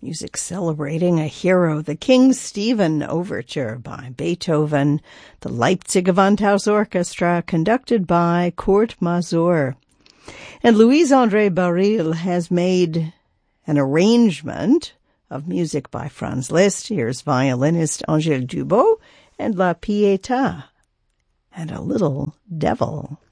Music celebrating a hero, the King Stephen Overture by Beethoven, the Leipzig Gewandhaus Orchestra, conducted by Kurt Masur. And Louise-André Baril has made an arrangement of music by Franz Liszt. Here's violinist Angèle Dubot and La Pietà, and a little devil.